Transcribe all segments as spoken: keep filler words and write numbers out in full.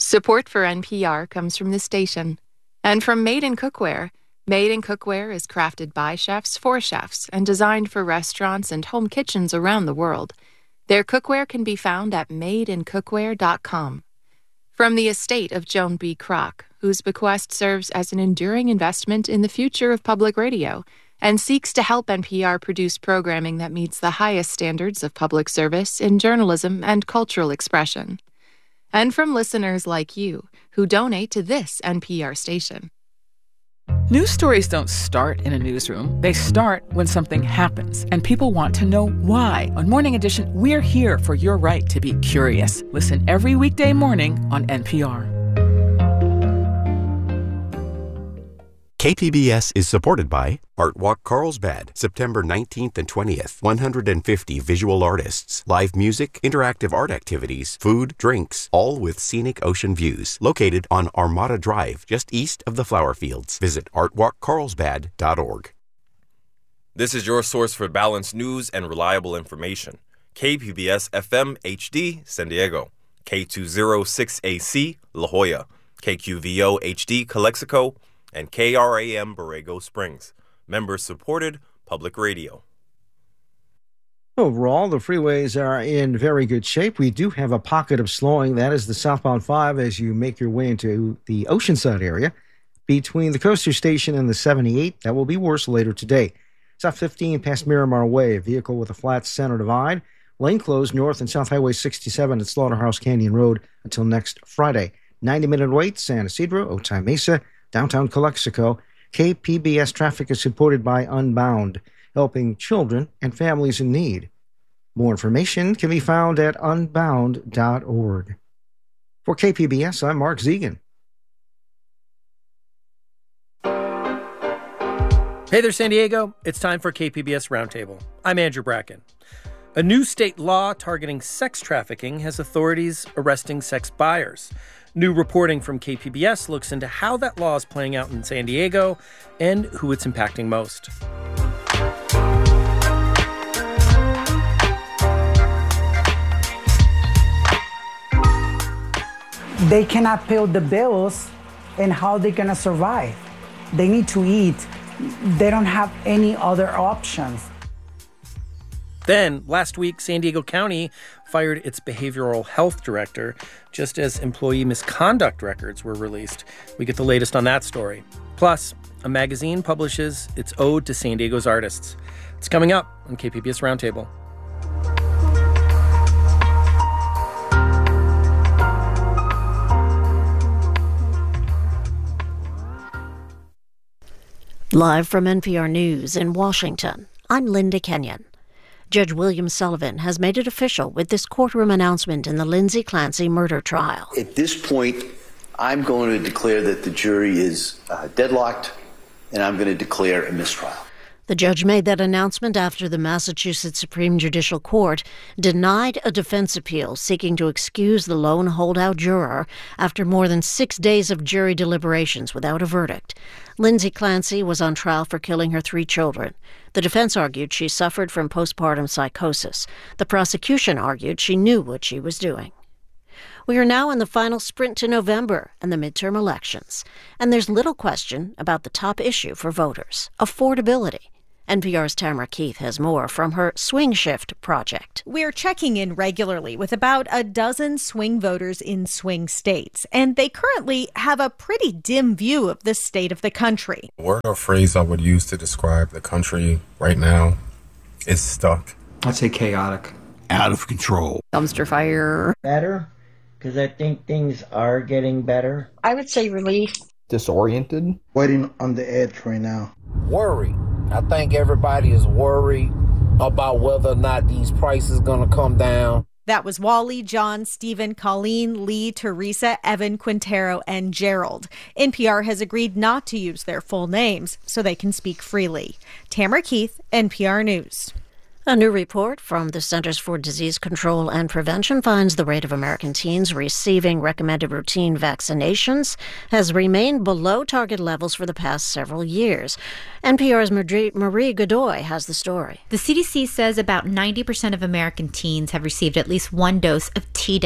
Support for N P R comes from the station and from Made in Cookware. Made in Cookware is crafted by chefs for chefs and designed for restaurants and home kitchens around the world. Their cookware can be found at made in cookware dot com. From the estate of Joan B. Kroc, whose bequest serves as an enduring investment in the future of public radio and seeks to help N P R produce programming that meets the highest standards of public service in journalism and cultural expression. And from listeners like you who donate to this N P R station. News stories don't start in a newsroom. They start when something happens, and people want to know why. On Morning Edition, we're here for your right to be curious. Listen every weekday morning on N P R. K P B S is supported by Art Walk Carlsbad, September nineteenth and twentieth. one hundred fifty visual artists, live music, interactive art activities, food, drinks, all with scenic ocean views. Located on Armada Drive, just east of the flower fields. Visit art walk carlsbad dot org. This is your source for balanced news and reliable information. K P B S F M H D, San Diego. K two oh six A C, La Jolla. K Q V O H D, Calexico. And K R A M Borrego Springs. Member-supported public radio. Overall, the freeways are in very good shape. We do have a pocket of slowing. That is the southbound five as you make your way into the Oceanside area. Between the Coaster Station and the seventy-eight, that will be worse later today. South fifteen past Miramar Way, a vehicle with a flat center divide. Lane closed north and South Highway sixty-seven at Slaughterhouse Canyon Road until next Friday. ninety-minute wait, San Ysidro, Otay Mesa, downtown Calexico. K P B S traffic is supported by Unbound, helping children and families in need. More information can be found at unbound dot org. For K P B S, I'm Mark Zegan. Hey there, San Diego. It's time for K P B S Roundtable. I'm Andrew Bracken. A new state law targeting sex trafficking has authorities arresting sex buyers. New reporting from K P B S looks into how that law is playing out in San Diego and who it's impacting most. They cannot pay the bills, and how are they going to survive? They need to eat. They don't have any other options. Then, last week, San Diego County fired its behavioral health director just as employee misconduct records were released. We get the latest on that story. Plus, a magazine publishes its ode to San Diego's artists. It's coming up on K P B S Roundtable. Live from N P R News in Washington, I'm Linda Kenyon. Judge William Sullivan has made it official with this courtroom announcement in the Lindsay Clancy murder trial. At this point, I'm going to declare that the jury is uh, deadlocked, and I'm going to declare a mistrial. The judge made that announcement after the Massachusetts Supreme Judicial Court denied a defense appeal seeking to excuse the lone holdout juror after more than six days of jury deliberations without a verdict. Lindsay Clancy was on trial for killing her three children. The defense argued she suffered from postpartum psychosis. The prosecution argued she knew what she was doing. We are now in the final sprint to November and the midterm elections, and there's little question about the top issue for voters, affordability. N P R's Tamara Keith has more from her Swing Shift project. We're checking in regularly with about a dozen swing voters in swing states, and they currently have a pretty dim view of the state of the country. The word or phrase I would use to describe the country right now is stuck. I'd say chaotic. Out of control. Dumpster fire. Better, because I think things are getting better. I would say relief. Disoriented. Waiting on the edge right now. Worry. I think everybody is worried about whether or not these prices are going to come down. That was Wally, John, Stephen, Colleen, Lee, Teresa, Evan, Quintero, and Gerald. N P R has agreed not to use their full names so they can speak freely. Tamara Keith, N P R News. A new report from the Centers for Disease Control and Prevention finds the rate of American teens receiving recommended routine vaccinations has remained below target levels for the past several years. N P R's Marie Godoy has the story. The C D C says about ninety percent of American teens have received at least one dose of Tdap.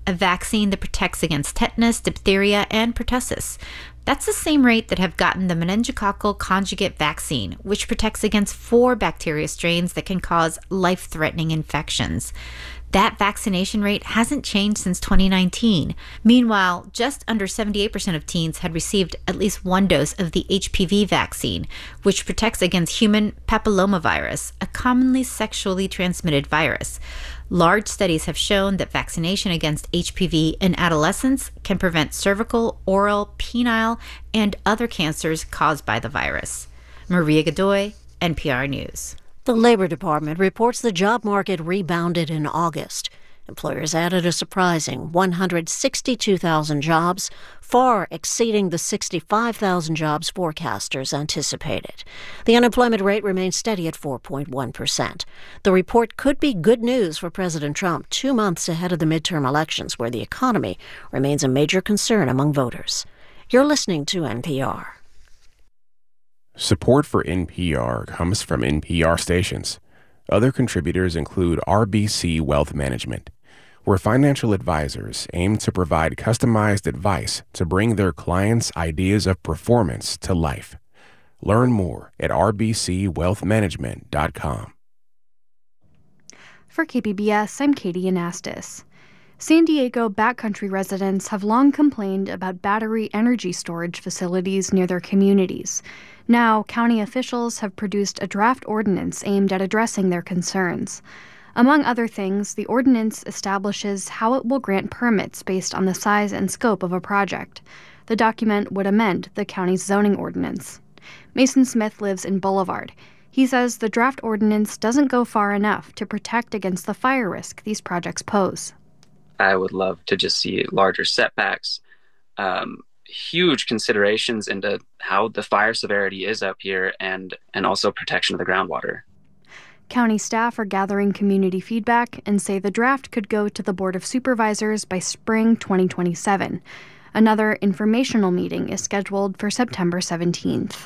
a vaccine that protects against tetanus, diphtheria, and pertussis. That's the same rate that have gotten the meningococcal conjugate vaccine, which protects against four bacteria strains that can cause life-threatening infections. That vaccination rate hasn't changed since twenty nineteen. Meanwhile, just under seventy-eight percent of teens had received at least one dose of the H P V vaccine, which protects against human papillomavirus, a commonly sexually transmitted virus. Large studies have shown that vaccination against H P V in adolescents can prevent cervical, oral, penile, and other cancers caused by the virus. Maria Godoy, N P R News. The Labor Department reports the job market rebounded in August. Employers added a surprising one hundred sixty-two thousand jobs, far exceeding the sixty-five thousand jobs forecasters anticipated. The unemployment rate remains steady at four point one percent. The report could be good news for President Trump two months ahead of the midterm elections, where the economy remains a major concern among voters. You're listening to N P R. Support for N P R comes from N P R stations. Other contributors include R B C Wealth Management, where financial advisors aim to provide customized advice to bring their clients' ideas of performance to life. Learn more at r b c wealth management dot com. For K P B S, I'm Katie Anastas. San Diego backcountry residents have long complained about battery energy storage facilities near their communities. Now, county officials have produced a draft ordinance aimed at addressing their concerns. Among other things, the ordinance establishes how it will grant permits based on the size and scope of a project. The document would amend the county's zoning ordinance. Mason Smith lives in Boulevard. He says the draft ordinance doesn't go far enough to protect against the fire risk these projects pose. I would love to just see larger setbacks, um, huge considerations into how the fire severity is up here, and, and also protection of the groundwater. County staff are gathering community feedback and say the draft could go to the Board of Supervisors by spring twenty twenty-seven. Another informational meeting is scheduled for September seventeenth.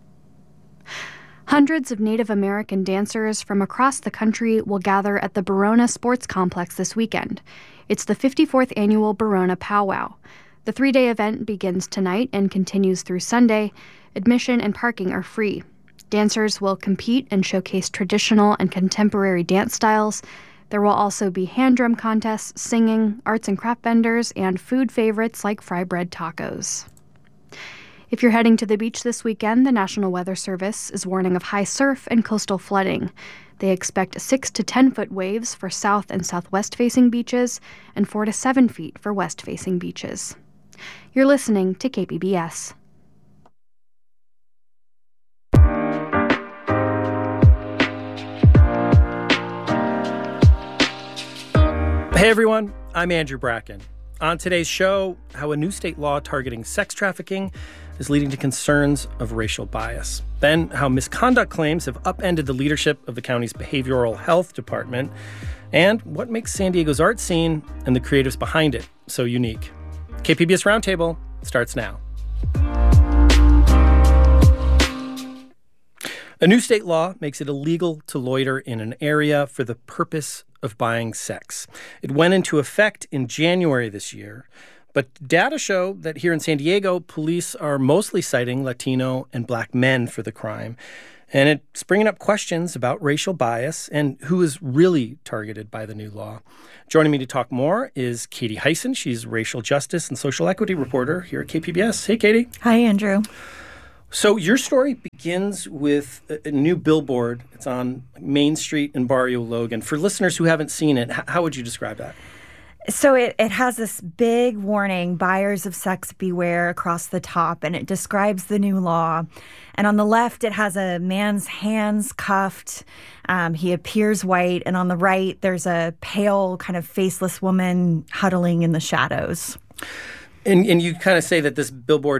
Hundreds of Native American dancers from across the country will gather at the Barona Sports Complex this weekend. It's the fifty-fourth annual Barona Powwow. The three-day event begins tonight and continues through Sunday. Admission and parking are free. Dancers will compete and showcase traditional and contemporary dance styles. There will also be hand drum contests, singing, arts and craft vendors, and food favorites like fry bread tacos. If you're heading to the beach this weekend, the National Weather Service is warning of high surf and coastal flooding. They expect six to ten foot waves for south and southwest-facing beaches and four to seven feet for west-facing beaches. You're listening to K P B S. Hey everyone, I'm Andrew Bracken. On today's show, how a new state law targeting sex trafficking is leading to concerns of racial bias. Then, how misconduct claims have upended the leadership of the county's behavioral health department, and what makes San Diego's art scene and the creatives behind it so unique. K P B S Roundtable starts now. A new state law makes it illegal to loiter in an area for the purpose of buying sex. It went into effect in January this year, but data show that here in San Diego, police are mostly citing Latino and Black men for the crime. And it's bringing up questions about racial bias and who is really targeted by the new law. Joining me to talk more is Katie Hyson. She's racial justice and social equity reporter here at K P B S. Hey, Katie. Hi, Andrew. So your story begins with a new billboard. It's on Main Street in Barrio Logan. For listeners who haven't seen it, how would you describe that? So it, it has this big warning, buyers of sex beware, across the top, and it describes the new law. And on the left, it has a man's hands cuffed. Um, he appears white. And on the right, there's a pale, kind of faceless woman huddling in the shadows. And, and you kind of say that this billboard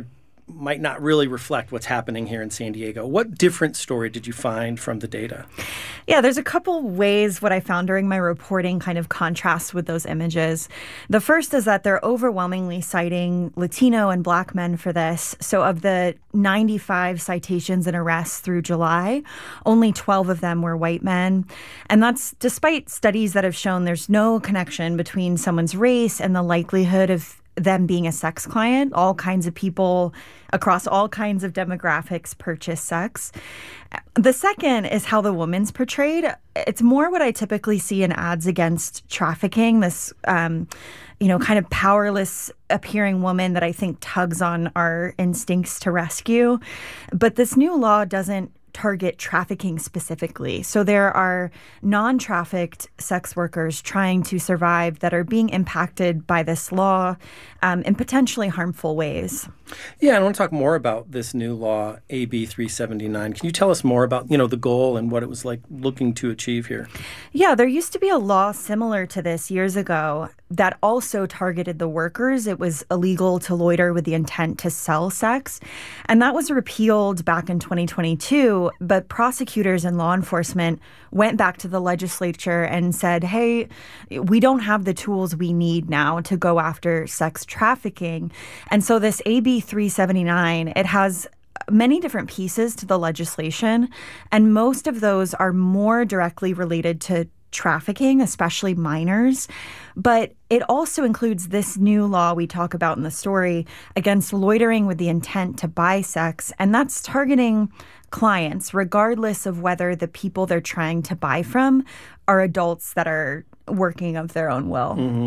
might not really reflect what's happening here in San Diego. What different story did you find from the data? Yeah, there's a couple ways what I found during my reporting kind of contrasts with those images. The first is that they're overwhelmingly citing Latino and Black men for this. So of the ninety-five citations and arrests through July, only twelve of them were white men. And that's despite studies that have shown there's no connection between someone's race and the likelihood of them being a sex client. All kinds of people across all kinds of demographics purchase sex. The second is how the woman's portrayed. It's more what I typically see in ads against trafficking, this, um, you know, kind of powerless appearing woman that I think tugs on our instincts to rescue. But this new law doesn't target trafficking specifically. So there are non-trafficked sex workers trying to survive that are being impacted by this law um, in potentially harmful ways. Yeah, I want to talk more about this new law, A B three seventy-nine. Can you tell us more about, you know, the goal and what it was like looking to achieve here? Yeah, there used to be a law similar to this years ago that also targeted the workers. It was illegal to loiter with the intent to sell sex. And that was repealed back in twenty twenty-two. But prosecutors and law enforcement went back to the legislature and said, hey, we don't have the tools we need now to go after sex trafficking. And so this A B three seventy-nine, it has many different pieces to the legislation, and most of those are more directly related to trafficking, especially minors. But it also includes this new law we talk about in the story against loitering with the intent to buy sex, and that's targeting clients, regardless of whether the people they're trying to buy from are adults that are working of their own will. Mm-hmm.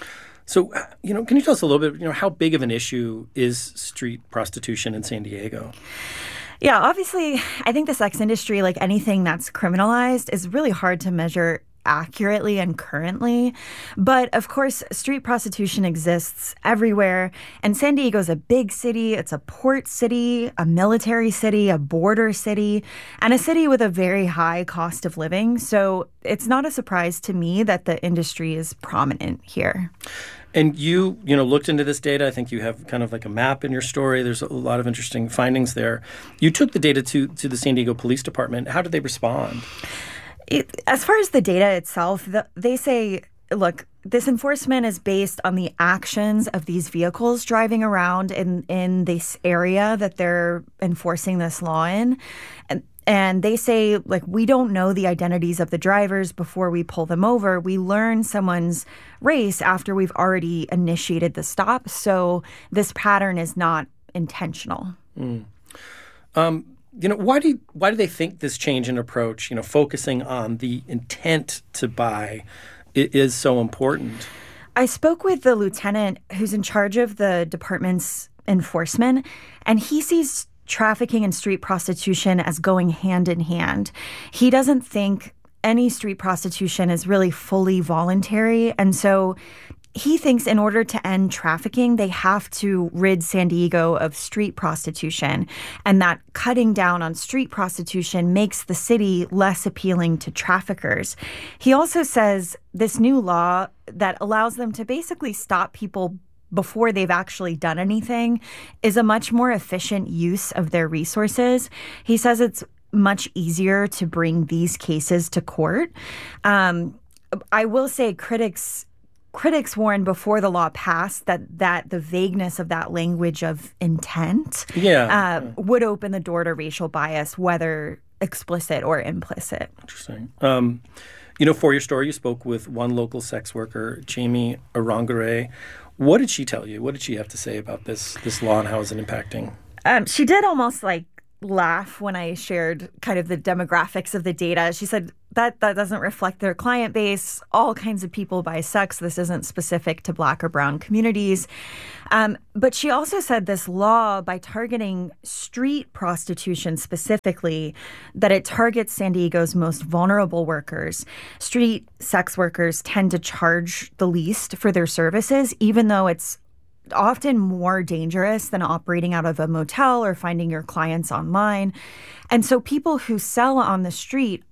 So, you know, can you tell us a little bit, you know, how big of an issue is street prostitution in San Diego? Yeah, obviously, I think the sex industry, like anything that's criminalized, is really hard to measure accurately and currently. But of course, street prostitution exists everywhere. And San Diego's a big city. It's a port city, a military city, a border city, and a city with a very high cost of living. So it's not a surprise to me that the industry is prominent here. And you, you know, looked into this data. I think you have kind of like a map in your story. There's a lot of interesting findings there. You took the data to, to the San Diego Police Department. How did they respond? It, as far as the data itself, the, they say, look, this enforcement is based on the actions of these vehicles driving around in, in this area that they're enforcing this law in. And, and they say, like, we don't know the identities of the drivers before we pull them over. We learn someone's race after we've already initiated the stop. So this pattern is not intentional. Mm. Um You know, why do you, why do they think this change in approach, you know, focusing on the intent to buy, is so important? I spoke with the lieutenant who's in charge of the department's enforcement, and he sees trafficking and street prostitution as going hand in hand. He doesn't think any street prostitution is really fully voluntary, and so he thinks in order to end trafficking, they have to rid San Diego of street prostitution, and that cutting down on street prostitution makes the city less appealing to traffickers. He also says this new law that allows them to basically stop people before they've actually done anything is a much more efficient use of their resources. He says it's much easier to bring these cases to court. Um, I will say critics... Critics warned before the law passed that, that the vagueness of that language of intent yeah. uh, would open the door to racial bias, whether explicit or implicit. Interesting. Um, you know, for your story, you spoke with one local sex worker, Jamie Arangare. What did she tell you? What did she have to say about this this law and how is it impacting? Um, she did almost like laugh when I shared kind of the demographics of the data. She said that that doesn't reflect their client base. All kinds of people buy sex. This isn't specific to Black or brown communities. Um, but she also said this law, by targeting street prostitution specifically, that it targets San Diego's most vulnerable workers. Street sex workers tend to charge the least for their services, even though it's often more dangerous than operating out of a motel or finding your clients online. And so people who sell on the street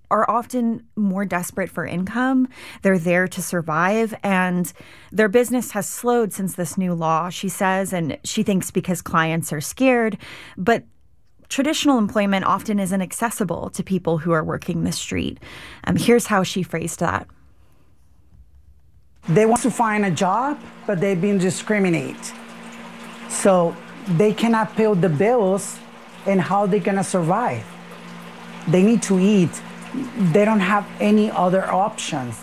are often more desperate for income. They're there to survive, and their business has slowed since this new law, she says, and she thinks because clients are scared. But traditional employment often isn't accessible to people who are working the street. Um, here's how she phrased that. They want to find a job, but they've been discriminated. So they cannot pay the bills, and how they going to survive? They need to eat. They don't have any other options.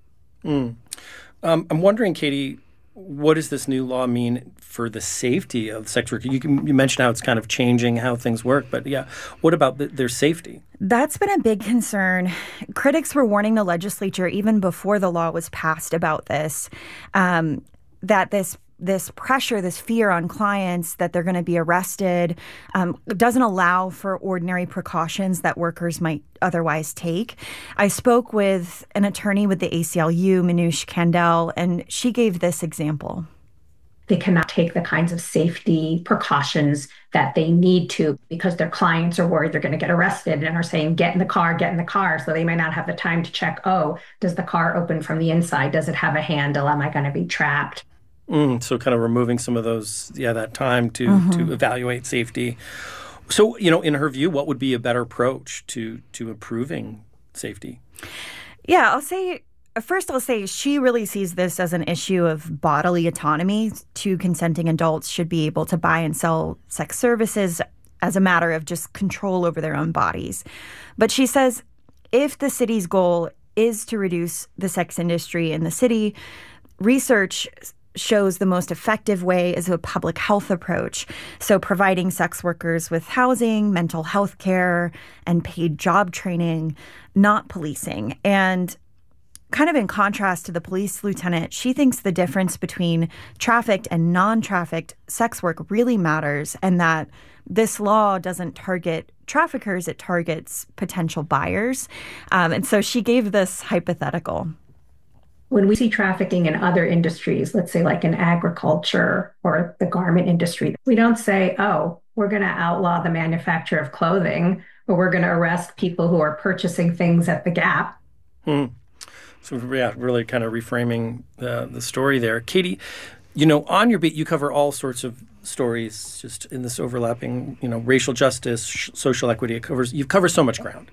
Mm. Um, I'm wondering, Katie, what does this new law mean for the safety of sex workers? You, can, you mentioned how it's kind of changing how things work, but yeah, what about the, their safety? That's been a big concern. Critics were warning the legislature even before the law was passed about this, um, that this this pressure, this fear on clients that they're going to be arrested um, doesn't allow for ordinary precautions that workers might otherwise take. I spoke with an attorney with the A C L U, Manoush Kandel, and she gave this example. They cannot take the kinds of safety precautions that they need to because their clients are worried they're going to get arrested and are saying, get in the car, get in the car. So they may not have the time to check, oh, does the car open from the inside? Does it have a handle? Am I going to be trapped? Mm, so kind of removing some of those, yeah, that time to, Mm-hmm. to evaluate safety. So, you know, in her view, what would be a better approach to to improving safety? Yeah, I'll say, first I'll say she really sees this as an issue of bodily autonomy. Two consenting adults should be able to buy and sell sex services as a matter of just control over their own bodies. But she says if the city's goal is to reduce the sex industry in the city, research shows the most effective way is a public health approach. So providing sex workers with housing, mental health care, and paid job training, not policing. And kind of in contrast to the police lieutenant, she thinks the difference between trafficked and non-trafficked sex work really matters, and that this law doesn't target traffickers, it targets potential buyers. Um, and so she gave this hypothetical. When we see trafficking in other industries, let's say like in agriculture or the garment industry, we don't say, oh, we're going to outlaw the manufacture of clothing, or we're going to arrest people who are purchasing things at the Gap. Hmm. So, yeah, really kind of reframing the, the story there. Katie, you know, on your beat, you cover all sorts of stories just in this overlapping, you know, racial justice, sh- social equity. It covers, you've covered so much ground.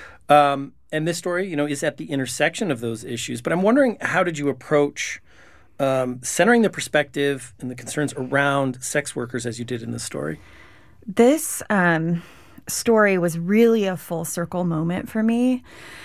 Um, and this story, you know, is at the intersection of those issues. But I'm wondering, how did you approach um, centering the perspective and the concerns around sex workers as you did in this story? This um, story was really a full circle moment for me.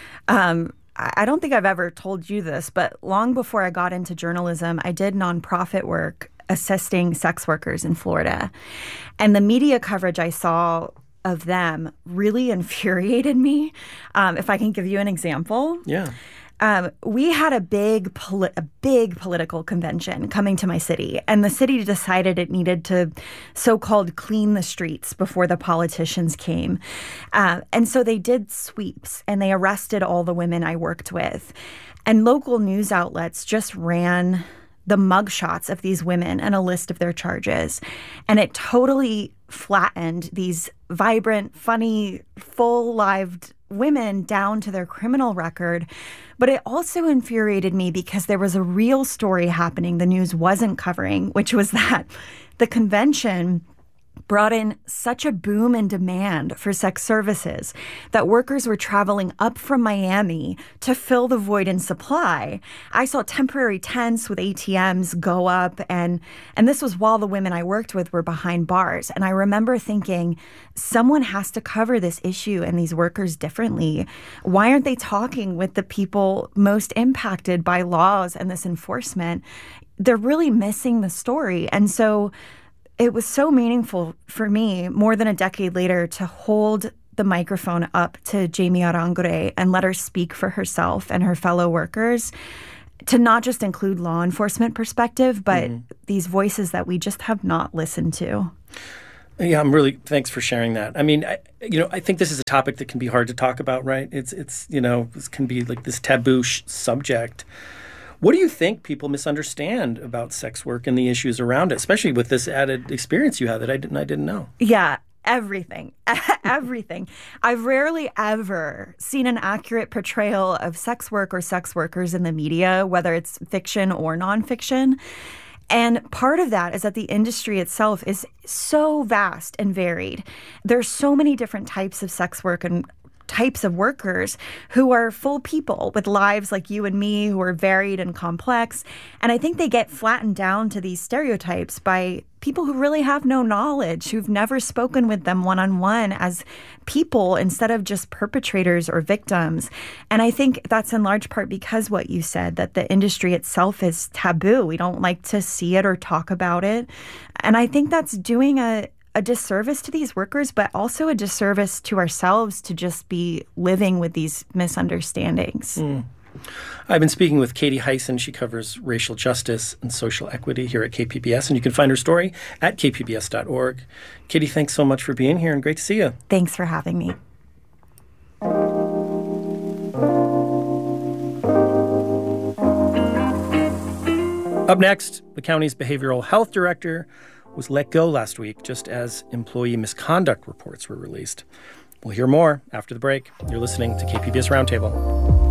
Um, I don't think I've ever told you this, but long before I got into journalism, I did nonprofit work assisting sex workers in Florida. And the media coverage I saw of them really infuriated me. Um, if I can give you an example. Yeah. Um, we had a big, poli- a big political convention coming to my city, and the city decided it needed to so-called clean the streets before the politicians came. Uh, and so they did sweeps, and they arrested all the women I worked with. And local news outlets just ran the mugshots of these women and a list of their charges. And it totally flattened these vibrant, funny, full-lived women down to their criminal record. But it also infuriated me because there was a real story happening the news wasn't covering, which was that the convention brought in such a boom in demand for sex services that workers were traveling up from Miami to fill the void in supply. I saw temporary tents with A T Ms go up, and and this was while the women I worked with were behind bars. And I remember thinking, someone has to cover this issue and these workers differently. Why aren't they talking with the people most impacted by laws and this enforcement? They're really missing the story. And so it was so meaningful for me, more than a decade later, to hold the microphone up to Jamie Arangure and let her speak for herself and her fellow workers, to not just include law enforcement perspective, but mm-hmm. these voices that we just have not listened to. Yeah, I'm really, thanks for sharing that. I mean, I, you know, I think this is a topic that can be hard to talk about, right? It's, it's you know, this can be like this taboo sh- subject. What do you think people misunderstand about sex work and the issues around it, especially with this added experience you have that I didn't I didn't know? Yeah, Everything, everything. I've rarely ever seen an accurate portrayal of sex work or sex workers in the media, whether it's fiction or nonfiction. And part of that is that the industry itself is so vast and varied. There's so many different types of sex work and types of workers who are full people with lives like you and me, who are varied and complex. And I think they get flattened down to these stereotypes by people who really have no knowledge, who've never spoken with them one-on-one as people instead of just perpetrators or victims. And I think that's in large part because what you said, that the industry itself is taboo. We don't like to see it or talk about it. And I think that's doing a a disservice to these workers, but also a disservice to ourselves to just be living with these misunderstandings. Mm. I've been speaking with Katie Hyson. She covers racial justice and social equity here at K P B S, and you can find her story at k p b s dot org. Katie, thanks so much for being here, and great to see you. Thanks for having me. Up next, the county's behavioral health director was let go last week just as employee misconduct reports were released. We'll hear more after the break. You're listening to K P B S Roundtable.